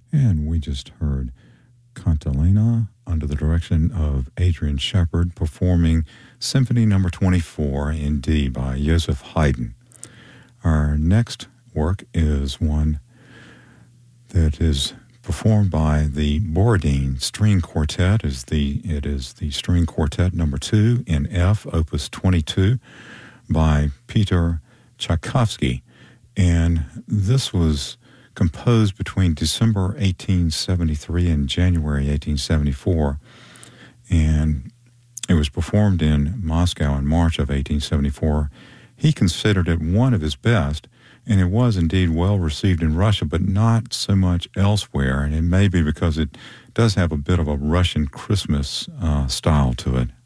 And we just heard Cantilena under the direction of Adrian Shepard performing Symphony Number 24 in D by Joseph Haydn. Our next work is one that is performed by the Borodin String Quartet. It is the String Quartet Number 2 in F, Opus 22 by Peter Tchaikovsky. And this was composed between December 1873 and January 1874, and it was performed in Moscow in March of 1874. He considered it one of his best, and it was indeed well received in Russia, but not so much elsewhere, and it may be because it does have a bit of a Russian Christmas style to it.